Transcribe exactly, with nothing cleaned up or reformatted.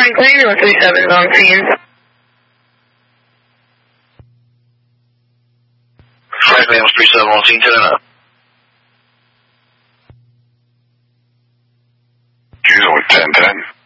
Franklin, one three seven Longfield. Franklin, one three seven Longfield, turn up. Usually ten ten.